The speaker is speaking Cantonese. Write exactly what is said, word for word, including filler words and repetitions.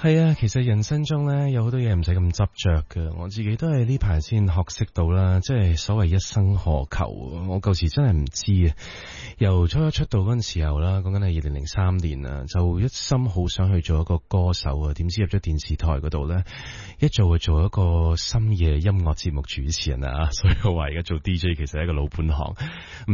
係啊，其實人生中咧有好多嘢唔使咁執着㗎，我自己都係呢排先學識到啦，即係所謂一生何求，我舊時真係唔知啊。由初一出道嗰陣時候啦，講緊係二零零三年啊，就一心好想去做一個歌手啊，點知入咗電視台嗰度咧，一做就做一個深夜音樂節目主持人啊，所以我話而家做 D J 其實係一個老本行。